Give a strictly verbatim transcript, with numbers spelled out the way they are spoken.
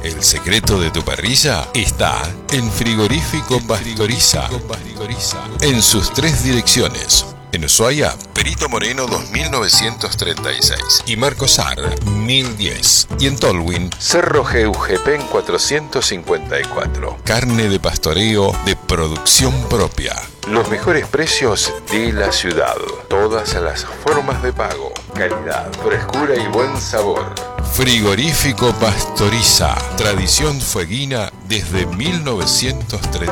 El secreto de tu parrilla está en Frigorífico Pastoriza, en sus tres direcciones. En Ushuaia, Perito Moreno dos mil novecientos treinta y seis y Marcos Ar mil diez. Y en Tolwyn, Cerro Jeugepén cuatrocientos cincuenta y cuatro. Carne de pastoreo de producción propia. Los mejores precios de la ciudad. Todas las formas de pago. Calidad, frescura y buen sabor. Frigorífico Pastoriza. Tradición fueguina desde mil novecientos treinta